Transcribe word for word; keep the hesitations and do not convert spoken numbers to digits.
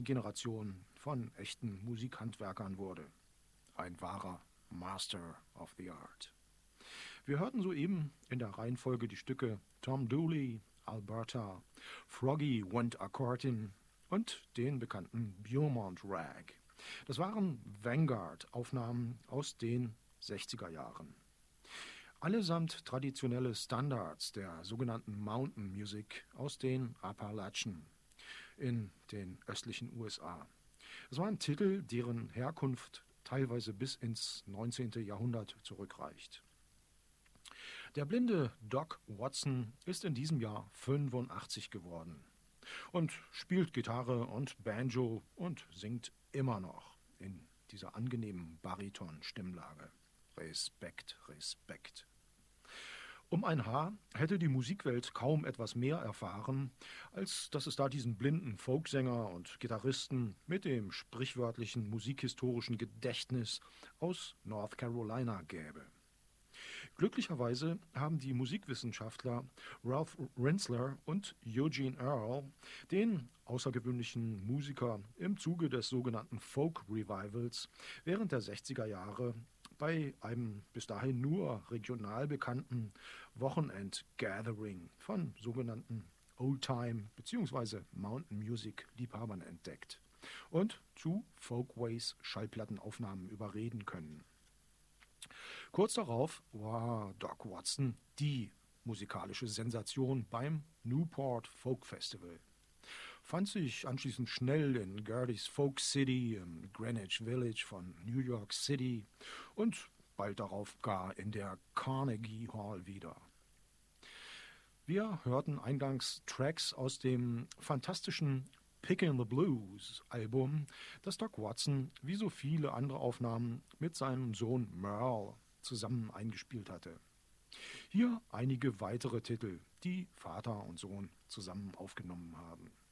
Generation von echten Musikhandwerkern wurde. Ein wahrer Master of the Art. Wir hörten soeben in der Reihenfolge die Stücke Tom Dooley, Alberta, Froggy Went A-Courtin' und den bekannten Beaumont Rag. Das waren Vanguard-Aufnahmen aus den sechziger Jahren. Allesamt traditionelle Standards der sogenannten Mountain Music aus den Appalachen in den östlichen U S A. Es waren Titel, deren Herkunft teilweise bis ins neunzehnte. Jahrhundert zurückreicht. Der blinde Doc Watson ist in diesem Jahr fünfundachtzig geworden und spielt Gitarre und Banjo und singt immer noch in dieser angenehmen Bariton-Stimmlage. Respekt, Respekt. Um ein Haar hätte die Musikwelt kaum etwas mehr erfahren, als dass es da diesen blinden Folksänger und Gitarristen mit dem sprichwörtlichen musikhistorischen Gedächtnis aus North Carolina gäbe. Glücklicherweise haben die Musikwissenschaftler Ralph Rinsler und Eugene Earle den außergewöhnlichen Musiker im Zuge des sogenannten Folk Revivals während der sechziger Jahre bei einem bis dahin nur regional bekannten Wochenend-Gathering von sogenannten Oldtime- bzw. Mountain Music-Liebhabern entdeckt und zu Folkways Schallplattenaufnahmen überreden können. Kurz darauf war Doc Watson die musikalische Sensation beim Newport Folk Festival. Fand sich anschließend schnell in Gertie's Folk City im Greenwich Village von New York City und bald darauf gar in der Carnegie Hall wieder. Wir hörten eingangs Tracks aus dem fantastischen Pickin' the Blues Album, das Doc Watson wie so viele andere Aufnahmen mit seinem Sohn Merle zusammen eingespielt hatte. Hier einige weitere Titel, die Vater und Sohn zusammen aufgenommen haben.